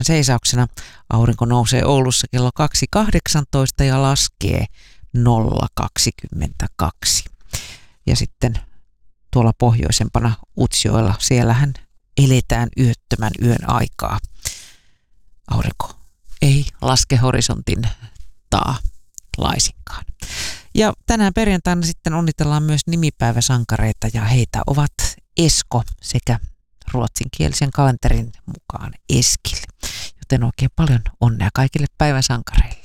seisauksena. Aurinko nousee Oulussa kello 2.18 ja laskee 0.22. Ja sitten tuolla pohjoisempana Utsjoella, siellähän eletään yöttömän yön aikaa. Aurinko ei laske horisontin taa laisinkaan. Ja tänään perjantaina sitten onnitellaan myös nimipäiväsankareita ja heitä ovat Esko sekä ruotsinkielisen kalenterin mukaan Eskil. Joten oikein paljon onnea kaikille päivän sankareille.